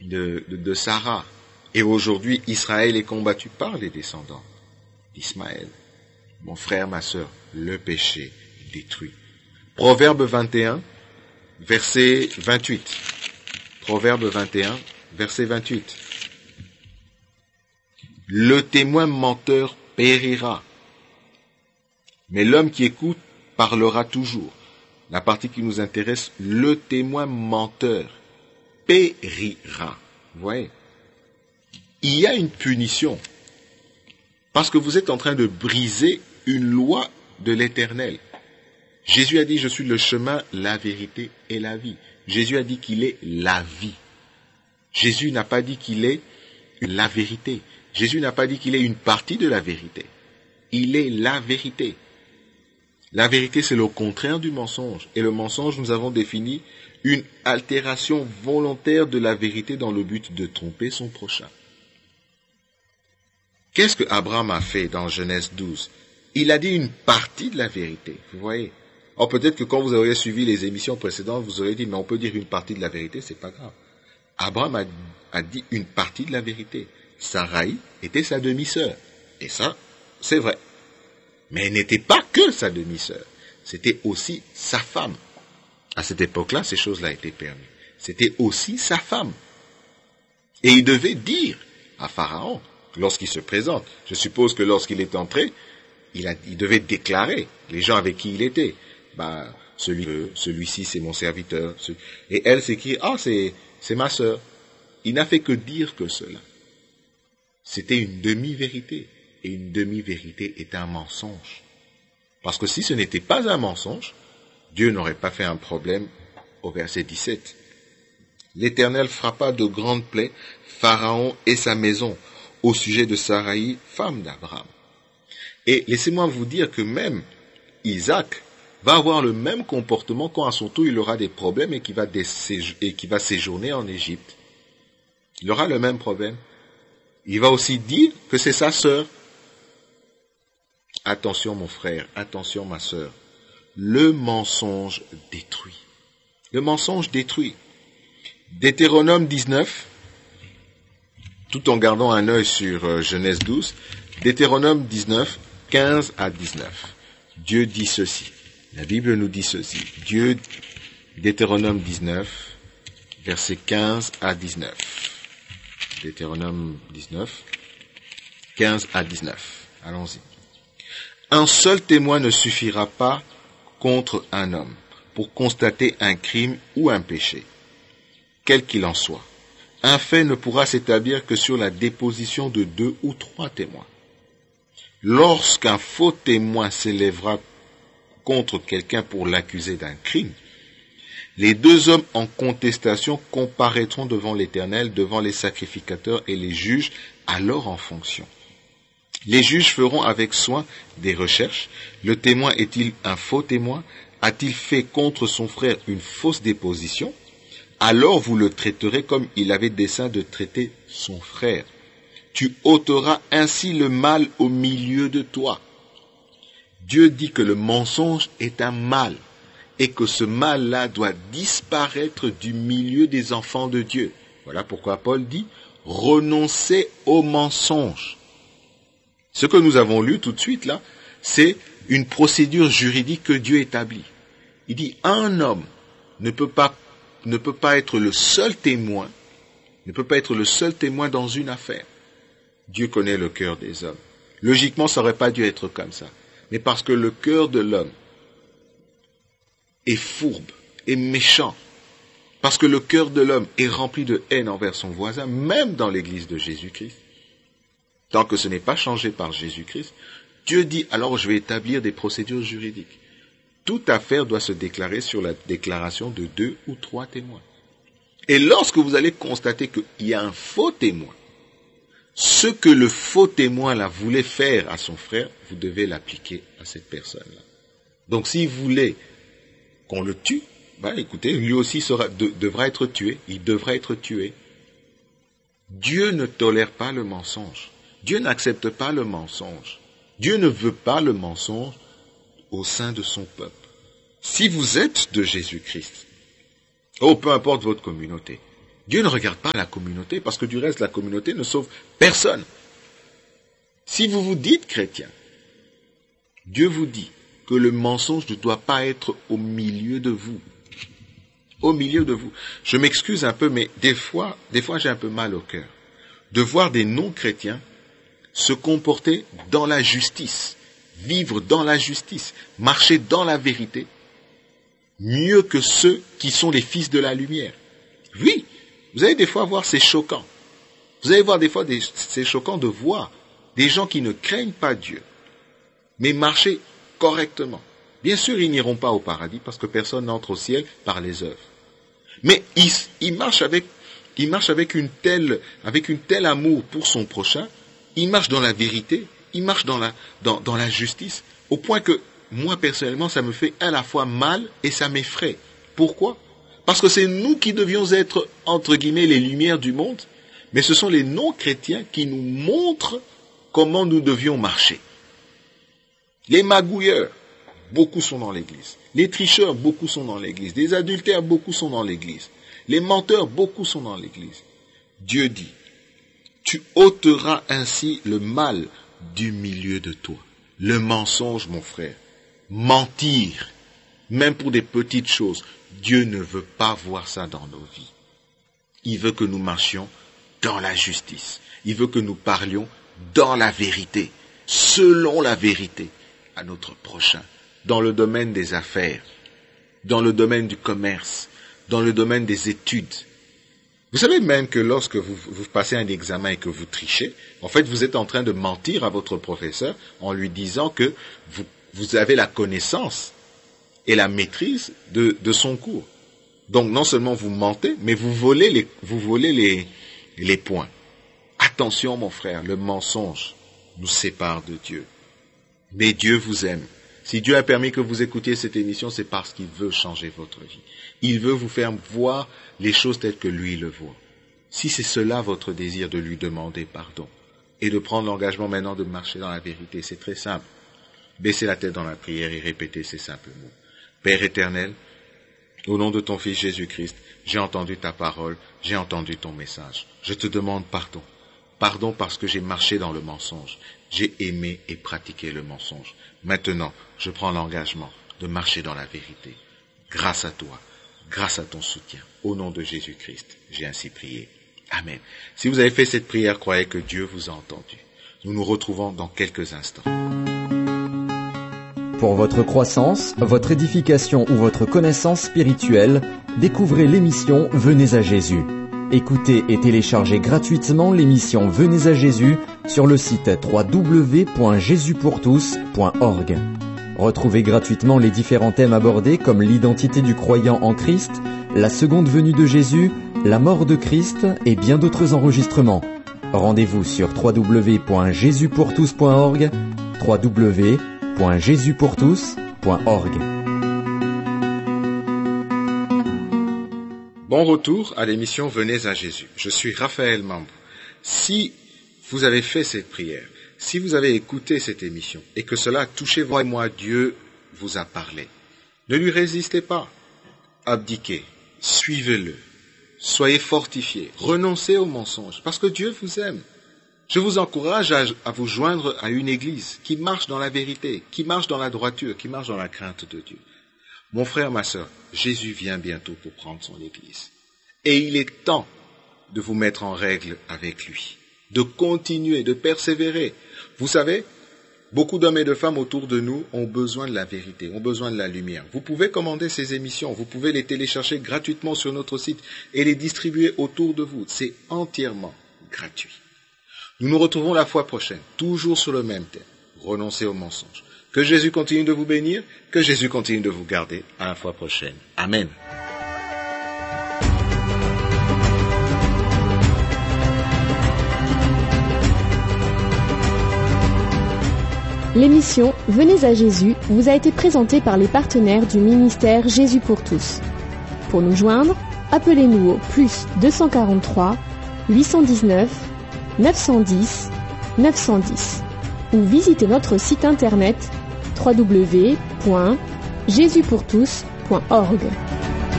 de Sarah. Et aujourd'hui, Israël est combattu par les descendants d'Ismaël. Mon frère, ma sœur, le péché détruit. Proverbe 21, verset 28. Proverbe 21, verset 28. Le témoin menteur périra, mais l'homme qui écoute parlera toujours. La partie qui nous intéresse, le témoin menteur périra. Vous voyez, il y a une punition parce que vous êtes en train de briser une loi de l'Éternel. Jésus a dit, je suis le chemin, la vérité et la vie. Jésus a dit qu'il est la vie. Jésus n'a pas dit qu'il est la vérité. Jésus n'a pas dit qu'il est une partie de la vérité. Il est la vérité. La vérité, c'est le contraire du mensonge. Et le mensonge, nous avons défini une altération volontaire de la vérité dans le but de tromper son prochain. Qu'est-ce que Abraham a fait dans Genèse 12? Il a dit une partie de la vérité. Vous voyez? Or, peut-être que quand vous auriez suivi les émissions précédentes, vous auriez dit, mais on peut dire une partie de la vérité, c'est pas grave. Abraham a dit une partie de la vérité. Sarai était sa demi-sœur. Et ça, c'est vrai. Mais elle n'était pas que sa demi-sœur. C'était aussi sa femme. À cette époque-là, ces choses-là étaient permises. C'était aussi sa femme. Et il devait dire à Pharaon, lorsqu'il se présente, je suppose que lorsqu'il est entré, il devait déclarer les gens avec qui il était. Celui-ci, c'est mon serviteur. Et elle, c'est qui? Ah, c'est ma sœur. Il n'a fait que dire que cela. C'était une demi-vérité. Et une demi-vérité est un mensonge. Parce que si ce n'était pas un mensonge, Dieu n'aurait pas fait un problème au verset 17. L'Éternel frappa de grandes plaies Pharaon et sa maison au sujet de Sarai, femme d'Abraham. Et laissez-moi vous dire que même Isaac va avoir le même comportement quand à son tour il aura des problèmes et qu'il va séjourner en Égypte. Il aura le même problème. Il va aussi dire que c'est sa sœur. Attention mon frère, attention ma sœur. Le mensonge détruit. Le mensonge détruit. Deutéronome 19, tout en gardant un œil sur Genèse 12, Deutéronome 19, 15 à 19. Dieu dit ceci. La Bible nous dit ceci. Deutéronome 19, versets 15 à 19. Deutéronome 19, 15 à 19. Allons-y. Un seul témoin ne suffira pas contre un homme pour constater un crime ou un péché, quel qu'il en soit. Un fait ne pourra s'établir que sur la déposition de 2 ou 3 témoins. Lorsqu'un faux témoin s'élèvera contre quelqu'un pour l'accuser d'un crime, les 2 hommes en contestation comparaîtront devant l'Éternel, devant les sacrificateurs et les juges, alors en fonction. Les juges feront avec soin des recherches. Le témoin est-il un faux témoin? A-t-il fait contre son frère une fausse déposition? Alors vous le traiterez comme il avait dessein de traiter son frère. Tu ôteras ainsi le mal au milieu de toi. Dieu dit que le mensonge est un mal et que ce mal-là doit disparaître du milieu des enfants de Dieu. Voilà pourquoi Paul dit « Renoncez au mensonge ». Ce que nous avons lu tout de suite là, c'est une procédure juridique que Dieu établit. Il dit un homme ne peut pas être le seul témoin, dans une affaire. Dieu connaît le cœur des hommes. Logiquement, ça n'aurait pas dû être comme ça. Mais parce que le cœur de l'homme est fourbe, est méchant, parce que le cœur de l'homme est rempli de haine envers son voisin, même dans l'église de Jésus-Christ, tant que ce n'est pas changé par Jésus-Christ, Dieu dit, alors je vais établir des procédures juridiques. Toute affaire doit se déclarer sur la déclaration de 2 ou 3 témoins. Et lorsque vous allez constater qu'il y a un faux témoin, ce que le faux témoin là voulait faire à son frère, vous devez l'appliquer à cette personne-là. Donc s'il voulait qu'on le tue, écoutez, lui aussi devra être tué, il devra être tué. Dieu ne tolère pas le mensonge. Dieu n'accepte pas le mensonge. Dieu ne veut pas le mensonge au sein de son peuple. Si vous êtes de Jésus-Christ, peu importe votre communauté, Dieu ne regarde pas la communauté, parce que du reste, la communauté ne sauve personne. Si vous vous dites chrétien, Dieu vous dit que le mensonge ne doit pas être au milieu de vous. Au milieu de vous. Je m'excuse un peu, mais des fois j'ai un peu mal au cœur de voir des non-chrétiens se comporter dans la justice, vivre dans la justice, marcher dans la vérité, mieux que ceux qui sont les fils de la lumière. Oui, vous allez des fois voir, c'est choquant. Vous allez voir des fois, c'est choquant de voir des gens qui ne craignent pas Dieu, mais marcher correctement. Bien sûr, ils n'iront pas au paradis parce que personne n'entre au ciel par les œuvres. Mais ils marchent avec un tel amour pour son prochain, ils marchent dans la vérité, ils marchent dans la justice, au point que moi personnellement, ça me fait à la fois mal et ça m'effraie. Pourquoi ? Parce que c'est nous qui devions être, entre guillemets, les lumières du monde, mais ce sont les non-chrétiens qui nous montrent comment nous devions marcher. Les magouilleurs, beaucoup sont dans l'église. Les tricheurs, beaucoup sont dans l'église. Les adultères, beaucoup sont dans l'église. Les menteurs, beaucoup sont dans l'église. Dieu dit, tu ôteras ainsi le mal du milieu de toi. Le mensonge, mon frère. Mentir, même pour des petites choses. Dieu ne veut pas voir ça dans nos vies. Il veut que nous marchions dans la justice. Il veut que nous parlions dans la vérité, selon la vérité, à notre prochain, dans le domaine des affaires, dans le domaine du commerce, dans le domaine des études. Vous savez même que lorsque vous passez un examen et que vous trichez, en fait, vous êtes en train de mentir à votre professeur en lui disant que vous avez la connaissance et la maîtrise de son cours. Donc, non seulement vous mentez, mais vous volez les points. Attention, mon frère, le mensonge nous sépare de Dieu. Mais Dieu vous aime. Si Dieu a permis que vous écoutiez cette émission, c'est parce qu'il veut changer votre vie. Il veut vous faire voir les choses telles que lui le voit. Si c'est cela votre désir, de lui demander pardon et de prendre l'engagement maintenant de marcher dans la vérité, c'est très simple. Baissez la tête dans la prière et répétez ces simples mots. Père éternel, au nom de ton Fils Jésus-Christ, j'ai entendu ta parole, j'ai entendu ton message. Je te demande pardon. Pardon parce que j'ai marché dans le mensonge. J'ai aimé et pratiqué le mensonge. Maintenant, je prends l'engagement de marcher dans la vérité. Grâce à toi, grâce à ton soutien. Au nom de Jésus-Christ, j'ai ainsi prié. Amen. Si vous avez fait cette prière, croyez que Dieu vous a entendu. Nous nous retrouvons dans quelques instants. Pour votre croissance, votre édification ou votre connaissance spirituelle, découvrez l'émission Venez à Jésus. Écoutez et téléchargez gratuitement l'émission Venez à Jésus sur le site www.jesuspourtous.org. Retrouvez gratuitement les différents thèmes abordés comme l'identité du croyant en Christ, la seconde venue de Jésus, la mort de Christ et bien d'autres enregistrements. Rendez-vous sur www.jesuspourtous.org, www.jesuspourtous.org. Bon retour à l'émission Venez à Jésus. Je suis Raphaël Mambou. Si vous avez fait cette prière, si vous avez écouté cette émission et que cela a touché vous et moi, Dieu vous a parlé, ne lui résistez pas. Abdiquez, suivez-le, soyez fortifiés, renoncez aux mensonges parce que Dieu vous aime. Je vous encourage à vous joindre à une église qui marche dans la vérité, qui marche dans la droiture, qui marche dans la crainte de Dieu. Mon frère, ma sœur, Jésus vient bientôt pour prendre son église. Et il est temps de vous mettre en règle avec lui, de continuer, de persévérer. Vous savez, beaucoup d'hommes et de femmes autour de nous ont besoin de la vérité, ont besoin de la lumière. Vous pouvez commander ces émissions, vous pouvez les télécharger gratuitement sur notre site et les distribuer autour de vous. C'est entièrement gratuit. Nous nous retrouvons la fois prochaine, toujours sur le même thème, renoncer aux mensonges. Que Jésus continue de vous bénir, que Jésus continue de vous garder. À la fois prochaine. Amen. L'émission Venez à Jésus vous a été présentée par les partenaires du ministère Jésus pour tous. Pour nous joindre, appelez-nous au +243 819 910 910 ou visitez notre site internet www.jesuspourtous.org.